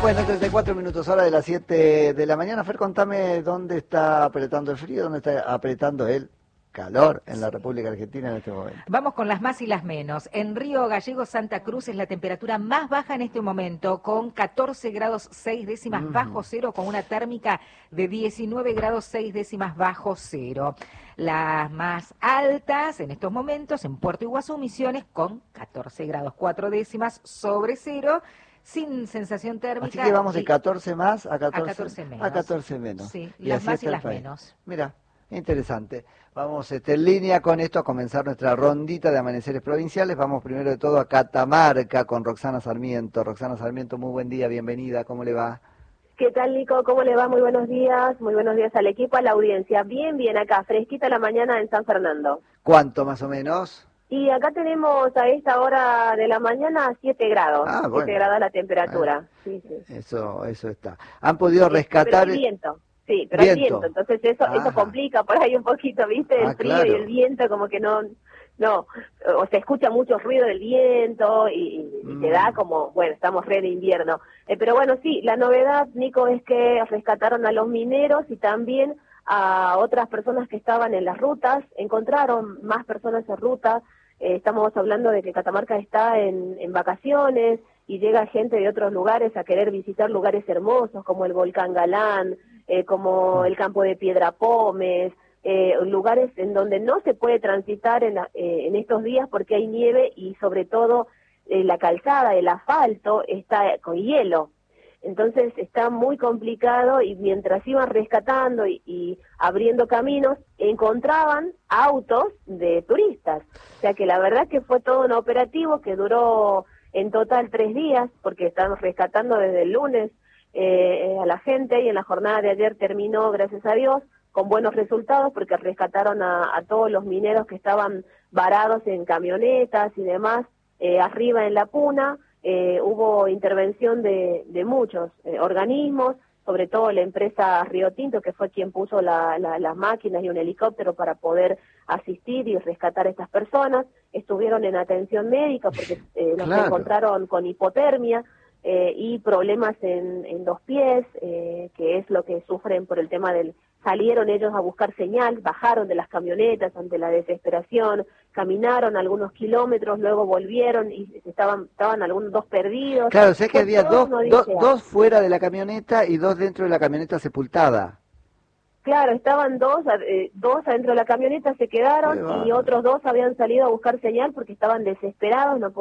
Bueno, 34 minutos, hora de las 7 de la mañana. Fer, contame dónde está apretando el frío, dónde está apretando el calor en la República Argentina en este momento. Vamos con las más y las menos. En Río Gallegos, Santa Cruz, es la temperatura más baja en este momento, con 14 grados 6 décimas bajo cero, con una térmica de 19 grados 6 décimas bajo cero. Las más altas en estos momentos en Puerto Iguazú, Misiones, con 14 grados 4 décimas sobre cero, sin sensación térmica. Así que vamos de 14 más a 14 menos. A 14 menos. Sí, y las así más y las país. menos. Mira, interesante. Vamos en línea con esto a comenzar nuestra rondita de amaneceres provinciales. Vamos primero de todo a Catamarca con Roxana Sarmiento. Roxana Sarmiento, muy buen día, bienvenida, ¿cómo le va? ¿Qué tal, Nico? ¿Cómo le va? Muy buenos días al equipo, a la audiencia. Bien, acá, fresquita la mañana en San Fernando. ¿Cuánto más o menos? Y acá tenemos a esta hora de la mañana 7 grados, 7 grados la temperatura. Sí. Eso está. ¿Han podido rescatar? Pero hay viento, sí, pero hay viento, entonces eso complica por ahí un poquito, ¿viste? El frío, claro. Y el viento como que no, o se escucha mucho ruido del viento y te da como, bueno, estamos re de invierno. Pero bueno, sí, la novedad, Nico, es que rescataron a los mineros y también a otras personas que estaban en las rutas, encontraron más personas en ruta. Estamos hablando de que Catamarca está en vacaciones y llega gente de otros lugares a querer visitar lugares hermosos como el Volcán Galán, como el campo de Piedra Pómez, lugares en donde no se puede transitar en estos días porque hay nieve y sobre todo la calzada, el asfalto está con hielo. Entonces está muy complicado y mientras iban rescatando y abriendo caminos, encontraban autos de turistas. O sea que la verdad que fue todo un operativo que duró en total 3 días, porque estaban rescatando desde el lunes a la gente y en la jornada de ayer terminó, gracias a Dios, con buenos resultados porque rescataron a todos los mineros que estaban varados en camionetas y demás, arriba en la puna. Hubo intervención de muchos organismos, sobre todo la empresa Río Tinto, que fue quien puso las máquinas y un helicóptero para poder asistir y rescatar a estas personas. Estuvieron en atención médica porque los encontraron con hipotermia y problemas en los pies, que es lo que sufren por el tema del... Salieron ellos a buscar señal, bajaron de las camionetas ante la desesperación, caminaron algunos kilómetros, luego volvieron y estaban algunos 2 perdidos. Claro, sé que había dos fuera de la camioneta y 2 dentro de la camioneta sepultada. Claro, estaban dos adentro de la camioneta, se quedaron y otros 2 habían salido a buscar señal porque estaban desesperados, no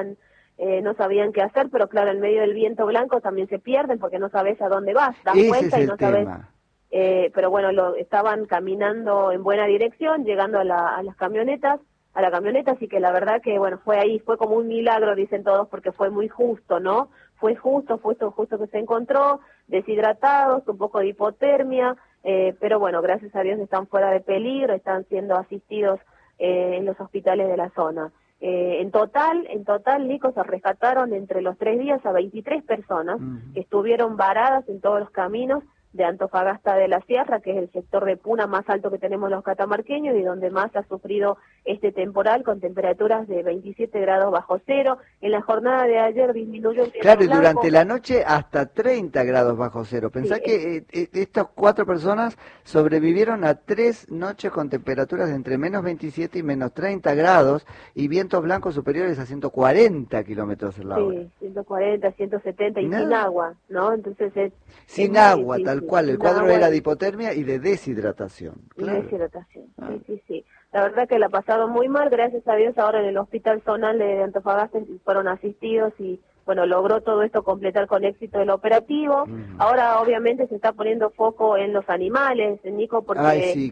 sabían qué hacer, pero claro, en medio del viento blanco también se pierden porque no sabes a dónde vas, das vuelta y no sabes. Pero bueno, estaban caminando en buena dirección, llegando a la camioneta, así que la verdad que bueno, fue como un milagro, dicen todos, porque fue muy justo, ¿no? Fue justo que se encontró, deshidratados, un poco de hipotermia, pero bueno, gracias a Dios están fuera de peligro, están siendo asistidos en los hospitales de la zona. En total, Nico, se rescataron entre los 3 días a 23 personas que estuvieron varadas en todos los caminos de Antofagasta de la Sierra, que es el sector de puna más alto que tenemos los catamarqueños y donde más ha sufrido este temporal con temperaturas de 27 grados bajo cero. En la jornada de ayer disminuyó el Claro, y durante la noche hasta 30 grados bajo cero. Pensá que estas 4 personas sobrevivieron a 3 noches con temperaturas de entre menos 27 y menos 30 grados y vientos blancos superiores a 140 kilómetros en la hora. Sí, 140, 170 y sin agua, ¿no? Entonces sin agua, tal cual. El cuadro era de hipotermia y de deshidratación. Claro. Deshidratación, sí. La verdad que la pasaron muy mal, gracias a Dios ahora en el Hospital Zonal de Antofagasta fueron asistidos y bueno, logró todo esto completar con éxito el operativo. Ahora obviamente se está poniendo foco en los animales, Nico, porque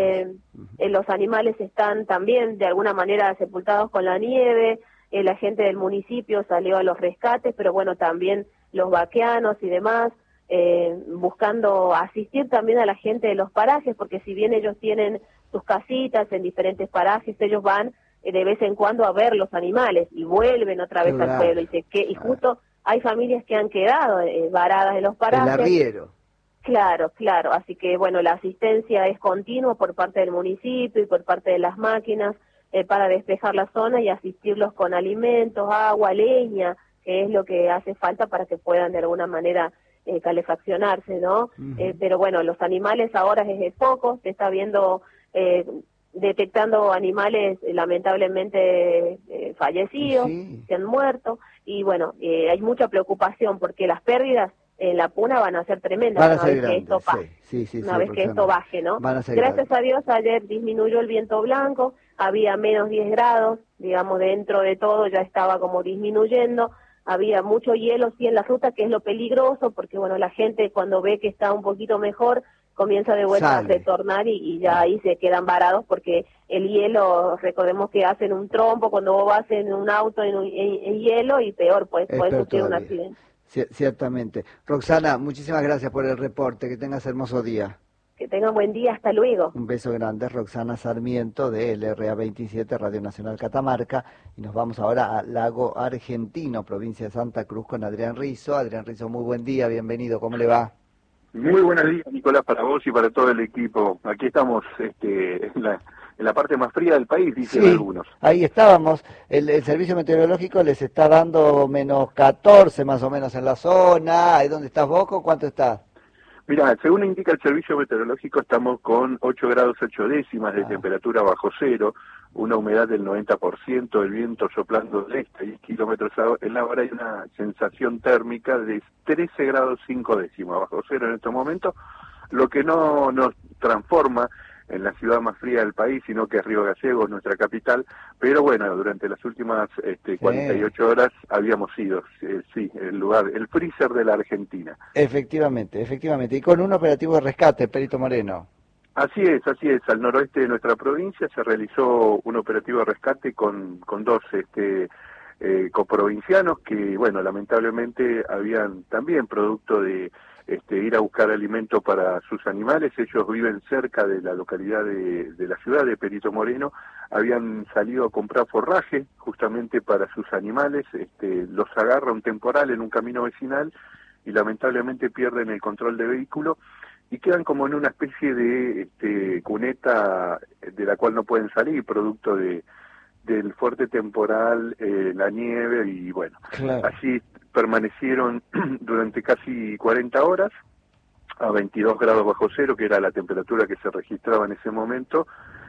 los animales están también de alguna manera sepultados con la nieve, la gente del municipio salió a los rescates, pero bueno, también los vaqueanos y demás, buscando asistir también a la gente de los parajes, porque si bien ellos tienen sus casitas en diferentes parajes, ellos van de vez en cuando a ver los animales y vuelven otra vez al pueblo y justo hay familias que han quedado varadas de los parajes. El arriero. Claro, así que bueno, la asistencia es continua por parte del municipio y por parte de las máquinas para despejar la zona y asistirlos con alimentos, agua, leña, que es lo que hace falta para que puedan de alguna manera calefaccionarse, ¿no? Pero bueno, los animales ahora es poco, se está viendo, detectando animales lamentablemente fallecidos, que han muerto, y bueno, hay mucha preocupación porque las pérdidas en la puna van a ser tremendas una vez que esto pase, una vez que esto baje, ¿no? Gracias a Dios ayer disminuyó el viento blanco, había menos 10 grados, digamos, dentro de todo ya estaba como disminuyendo, había mucho hielo sí en la ruta, que es lo peligroso, porque bueno, la gente cuando ve que está un poquito mejor, comienza de vuelta a retornar y ya ahí se quedan varados, porque el hielo, recordemos que hacen un trompo cuando vos vas en un auto en hielo, y peor, pues puede sufrir un accidente. Ciertamente. Roxana, muchísimas gracias por el reporte, que tengas hermoso día. Que tengan buen día, hasta luego. Un beso grande, Roxana Sarmiento de LRA 27, Radio Nacional Catamarca, y nos vamos ahora a Lago Argentino, provincia de Santa Cruz, con Adrián Rizzo. Adrián Rizzo, muy buen día, bienvenido, ¿cómo le va? Muy buenos días, Nicolás, para vos y para todo el equipo. Aquí estamos en la parte más fría del país, dicen algunos. Ahí estábamos. El servicio meteorológico les está dando menos 14 más o menos en la zona. ¿Ahí donde estás vos? ¿Cuánto estás? Mira, según indica el servicio meteorológico, estamos con 8 grados 8 décimas de temperatura bajo cero, una humedad del 90%, el viento soplando del este, 10 kilómetros en la hora, y una sensación térmica de 13 grados 5 décimas bajo cero en este momento, lo que no nos transforma en la ciudad más fría del país, sino que es Río Gallegos, nuestra capital, pero bueno, durante las últimas 48 horas habíamos sido, el freezer de la Argentina. Efectivamente, y con un operativo de rescate, Perito Moreno. Así es, al noroeste de nuestra provincia se realizó un operativo de rescate con dos coprovincianos que, bueno, lamentablemente habían también producto de ir a buscar alimento para sus animales. Ellos viven cerca de la localidad de la ciudad de Perito Moreno, habían salido a comprar forraje justamente para sus animales, los agarra un temporal en un camino vecinal y lamentablemente pierden el control de vehículo y quedan como en una especie de cuneta de la cual no pueden salir, producto del fuerte temporal, la nieve, y bueno, así permanecieron durante casi 40 horas a 22 grados bajo cero, que era la temperatura que se registraba en ese momento,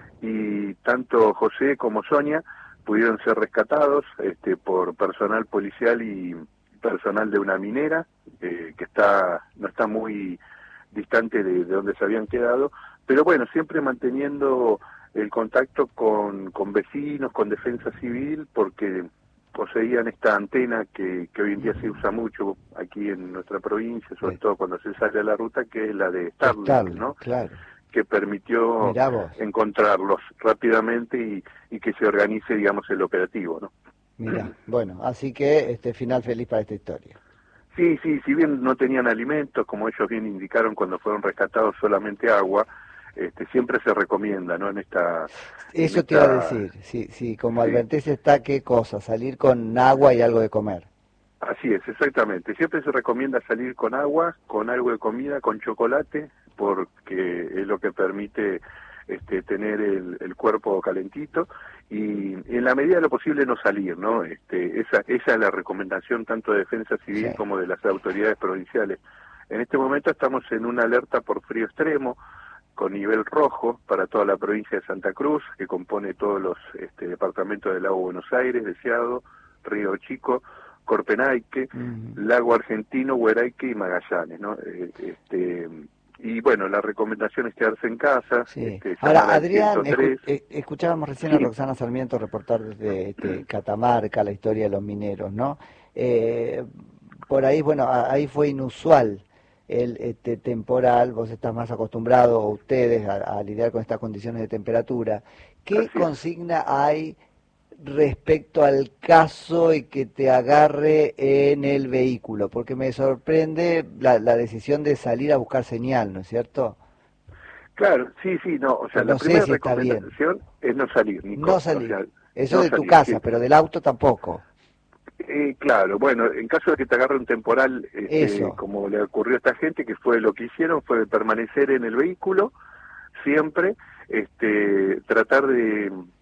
y tanto José como Sonia pudieron ser rescatados por personal policial y personal de una minera, que no está muy distante de donde se habían quedado, pero bueno, siempre manteniendo el contacto con vecinos, con defensa civil, porque poseían esta antena que hoy en día se usa mucho aquí en nuestra provincia, sobre todo cuando se sale a la ruta, que es la de Starlink, ¿no? Claro. Que permitió encontrarlos rápidamente y que se organice, digamos, el operativo, ¿no? Mira, bueno, así que final feliz para esta historia. Sí, si bien no tenían alimentos, como ellos bien indicaron cuando fueron rescatados, solamente agua, siempre se recomienda, ¿no? Eso te iba a decir, sí, como advertencia está, ¿qué cosa? Salir con agua y algo de comer. Así es, exactamente. Siempre se recomienda salir con agua, con algo de comida, con chocolate, porque es lo que permite tener el cuerpo calentito, y en la medida de lo posible no salir, ¿no? Esa es la recomendación tanto de Defensa Civil como de las autoridades provinciales. En este momento estamos en una alerta por frío extremo, con nivel rojo para toda la provincia de Santa Cruz, que compone todos los departamentos del Lago Buenos Aires, Deseado, Río Chico, Corpenayque, Lago Argentino, Hueraique y Magallanes, ¿no? Y bueno, la recomendación es quedarse en casa. Ahora, Adrián, escuchábamos recién a Roxana Sarmiento reportar desde Catamarca la historia de los mineros, ¿no? Por ahí, bueno, ahí fue inusual el temporal, vos estás más acostumbrado, ustedes, a lidiar con estas condiciones de temperatura. ¿Qué consigna hay respecto al caso y que te agarre en el vehículo? Porque me sorprende la decisión de salir a buscar señal, ¿no es cierto? Claro, sí, no, o sea, la primera recomendación es no salir, Nico. No salir, o sea, eso no de salir, tu casa, pero del auto tampoco. Claro, bueno, en caso de que te agarre un temporal, como le ocurrió a esta gente, que fue lo que hicieron, fue permanecer en el vehículo, siempre, tratar de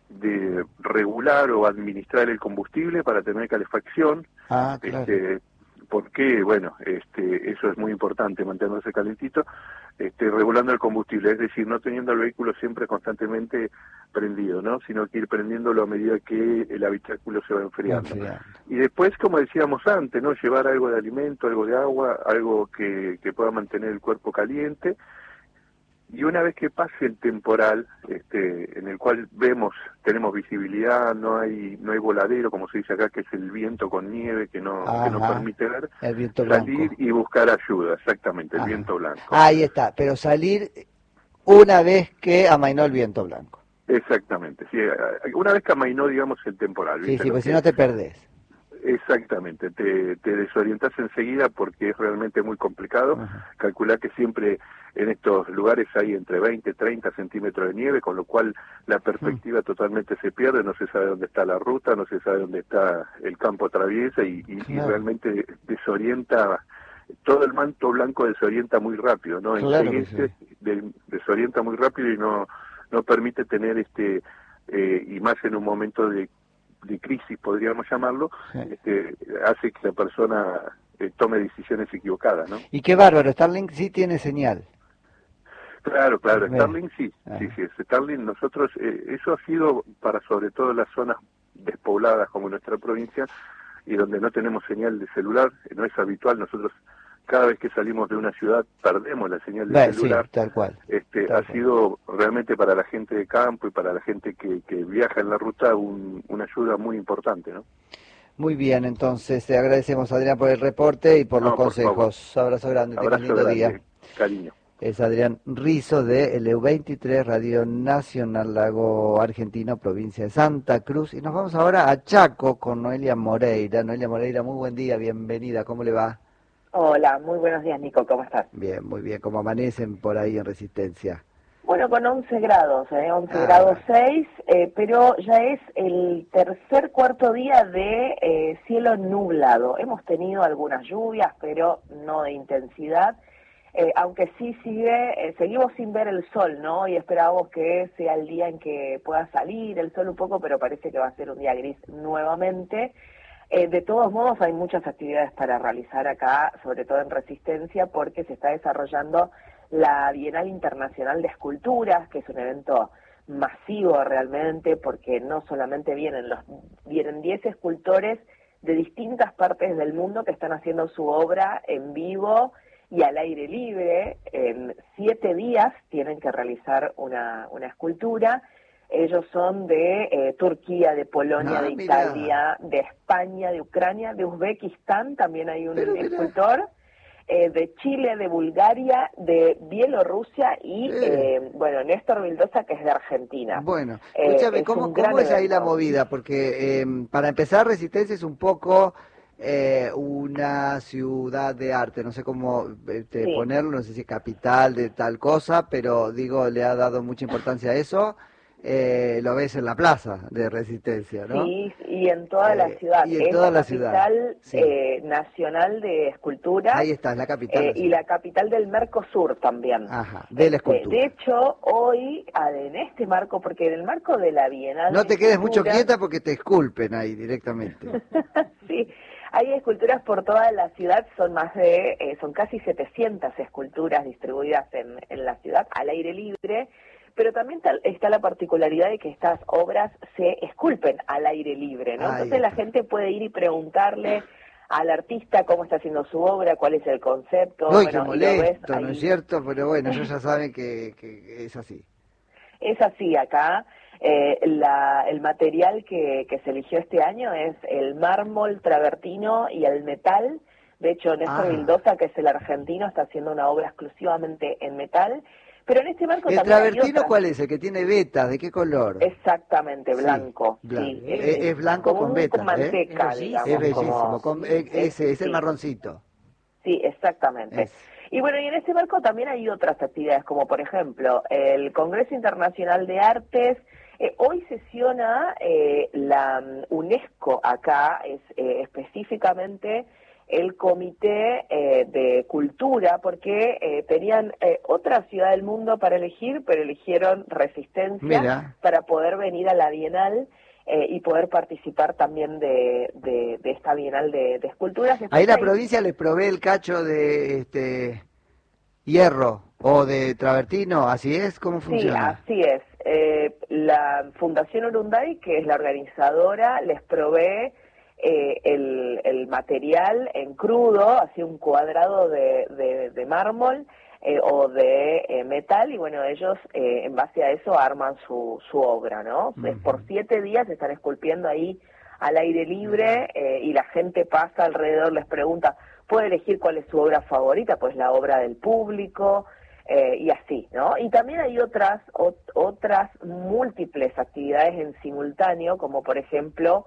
de regular o administrar el combustible para tener calefacción. Claro. Porque, bueno, eso es muy importante, mantenerse calentito, regulando el combustible, es decir, no teniendo el vehículo siempre constantemente prendido, ¿no? Sino que ir prendiéndolo a medida que el habitáculo se va enfriando. Y después, como decíamos antes, ¿no? Llevar algo de alimento, algo de agua, algo que pueda mantener el cuerpo caliente. Y una vez que pase el temporal, en el cual tenemos visibilidad, no hay voladero, como se dice acá, que es el viento con nieve que no permite ver, el viento salir blanco. Y buscar ayuda, exactamente, el viento blanco. Ahí está, pero salir una vez que amainó el viento blanco. Exactamente, sí, una vez que amainó, digamos, el temporal. Sí, pues si no te perdés. Exactamente, te desorientas enseguida porque es realmente muy complicado. Calcular que siempre en estos lugares hay entre 20 y 30 centímetros de nieve, con lo cual la perspectiva totalmente se pierde, no se sabe dónde está la ruta, no se sabe dónde está el campo traviesa y realmente desorienta, todo el manto blanco desorienta muy rápido, ¿no? Desorienta muy rápido y no permite tener y más en un momento de crisis, podríamos llamarlo, hace que la persona tome decisiones equivocadas, ¿no? Y qué bárbaro, Starlink sí tiene señal. Claro, Starlink sí. Starlink nosotros, eso ha sido para sobre todo las zonas despobladas como nuestra provincia y donde no tenemos señal de celular, no es habitual, nosotros cada vez que salimos de una ciudad perdemos la señal de celular. Sí, tal cual. Ha sido realmente para la gente de campo y para la gente que viaja en la ruta una ayuda muy importante, ¿no? Muy bien, entonces te agradecemos, Adrián, por el reporte y por los consejos. Abrazo grande, abrazo lindo grande, día. Cariño. Es Adrián Rizo de LU23, Radio Nacional Lago Argentino, provincia de Santa Cruz. Y nos vamos ahora a Chaco con Noelia Moreira. Noelia Moreira, muy buen día, bienvenida, ¿cómo le va? Hola, muy buenos días, Nico, ¿cómo estás? Bien, muy bien, ¿cómo amanecen por ahí en Resistencia? Bueno, con 11 grados, 11 grados 6, pero ya es el cuarto día de cielo nublado. Hemos tenido algunas lluvias, pero no de intensidad, aunque sí seguimos sin ver el sol, ¿no? Y esperábamos que sea el día en que pueda salir el sol un poco, pero parece que va a ser un día gris nuevamente. De todos modos, hay muchas actividades para realizar acá, sobre todo en Resistencia, porque se está desarrollando la Bienal Internacional de Esculturas, que es un evento masivo realmente, porque no solamente vienen 10 escultores de distintas partes del mundo que están haciendo su obra en vivo y al aire libre. En 7 días tienen que realizar una escultura. Ellos son de Turquía, de Polonia, de Italia, de España, de Ucrania, de Uzbekistán, también hay un escultor, de Chile, de Bulgaria, de Bielorrusia y, Néstor Vildosa, que es de Argentina. Bueno, escúchame, ¿cómo es ahí la movida? Porque para empezar, Resistencia es un poco una ciudad de arte, no sé cómo ponerlo, no sé si capital de tal cosa, pero digo, le ha dado mucha importancia a eso. Lo ves en la plaza de Resistencia, ¿no? Sí, y en toda la ciudad. Y en toda la capital nacional de escultura. Ahí está, es la capital. Y la capital del Mercosur también. Ajá, de la escultura. De hecho, hoy, en este marco, porque en el marco de la Bienal... No te quedes mucho quieta porque te esculpen ahí directamente. Sí, hay esculturas por toda la ciudad, son casi 700 esculturas distribuidas en la ciudad, al aire libre. Pero también está la particularidad de que estas obras se esculpen al aire libre, ¿no? Entonces la gente puede ir y preguntarle al artista cómo está haciendo su obra, cuál es el concepto. Uy, qué molesto, ¿no es cierto? Pero bueno, ellos ya saben que es así. Es así acá. El material que se eligió este año es el mármol travertino y el metal. De hecho, Néstor Vildosa, que es el argentino, está haciendo una obra exclusivamente en metal. Pero en este marco ¿El travertino cuál es? ¿El que tiene vetas? ¿De qué color? Exactamente, blanco. Sí, es blanco con vetas. Con manteca, digamos. Es bellísimo, es el marroncito. Sí, exactamente. Y bueno, y en este marco también hay otras actividades, como por ejemplo el Congreso Internacional de Artes. Hoy sesiona la UNESCO acá, específicamente el comité de cultura, porque tenían otra ciudad del mundo para elegir, pero eligieron Resistencia para poder venir a la Bienal y poder participar también de esta Bienal de esculturas. Ahí la provincia les provee el cacho de hierro o de travertino, ¿así es? ¿Cómo funciona? Sí, así es. La Fundación Urunday, que es la organizadora, les provee el material en crudo, así un cuadrado de mármol o de metal, y bueno, ellos en base a eso arman su obra, ¿no? Por 7 días están esculpiendo ahí al aire libre y la gente pasa alrededor, les pregunta, puede elegir cuál es su obra favorita, pues la obra del público, y así, ¿no? Y también hay otras múltiples actividades en simultáneo, como por ejemplo,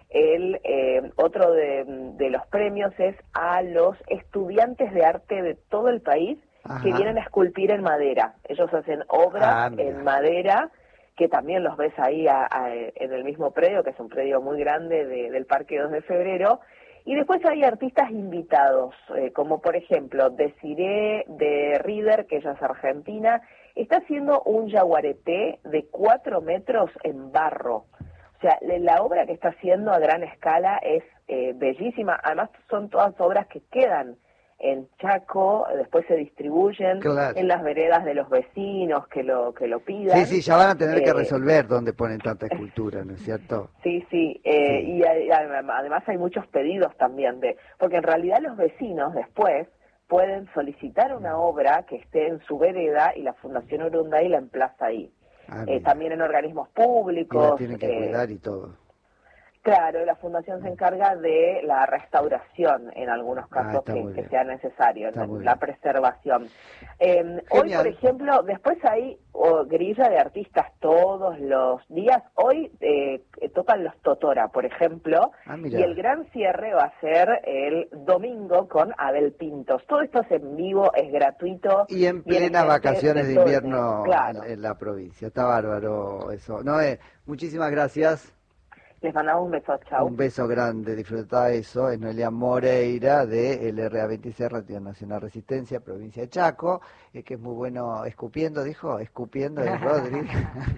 otro de los premios es a los estudiantes de arte de todo el país que vienen a esculpir en madera. Ellos hacen obras en madera, que también los ves ahí en el mismo predio, que es un predio muy grande del Parque 2 de Febrero. Y después hay artistas invitados, como por ejemplo Desiree de River, que ella es argentina, está haciendo un yaguareté de 4 metros en barro. O sea, la obra que está haciendo a gran escala es bellísima. Además son todas obras que quedan en Chaco, después se distribuyen en las veredas de los vecinos que lo pidan. Sí, ya van a tener que resolver dónde ponen tanta escultura, ¿no es cierto? Sí. Y además hay muchos pedidos también porque en realidad los vecinos después pueden solicitar una obra que esté en su vereda y la Fundación Urunday la emplaza ahí. También en organismos públicos. Y la tienen que cuidar y todo. Claro, la Fundación se encarga de la restauración en algunos casos que sea necesario, la preservación. Hoy, por ejemplo, después hay grilla de artistas todos los días. Hoy tocan los Totora, por ejemplo, y el gran cierre va a ser el domingo con Abel Pintos. Todo esto es en vivo, es gratuito. Y en plenas vacaciones de invierno en la provincia. Está bárbaro eso. Noé, muchísimas gracias. Les mandamos un beso, chao. Un beso grande, disfrutá eso. Es Noelia Moreira de LRA26, Radio Nacional Resistencia, provincia de Chaco, que es muy bueno escupiendo, es Rodri.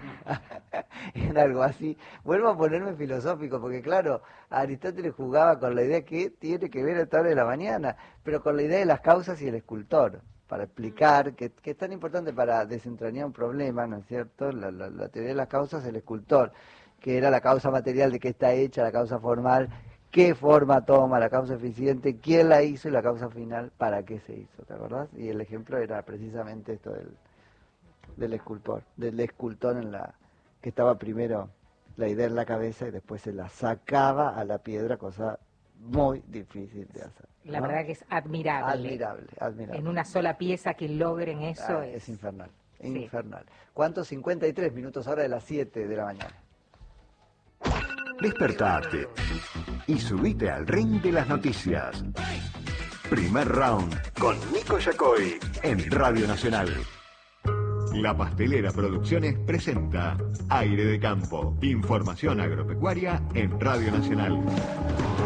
Era algo así. Vuelvo a ponerme filosófico, porque claro, Aristóteles jugaba con la idea que tiene que ver a esta hora de la mañana, pero con la idea de las causas y el escultor, para explicar que es tan importante para desentrañar un problema, ¿no es cierto? La teoría de las causas, el escultor, que era la causa material de qué está hecha, la causa formal, qué forma toma, la causa eficiente, quién la hizo y la causa final, para qué se hizo, ¿te acordás? Y el ejemplo era precisamente esto del escultor que estaba primero la idea en la cabeza y después se la sacaba a la piedra, cosa muy difícil de hacer, ¿no? La verdad que es admirable. Admirable. En una sola pieza que logren eso es infernal, infernal. ¿Cuántos? 53 minutos ahora de las 7 de la mañana. Despertate y subite al ring de las noticias. Primer round con Nico Yacoy en Radio Nacional. La Pastelera Producciones presenta Aire de Campo. Información agropecuaria en Radio Nacional.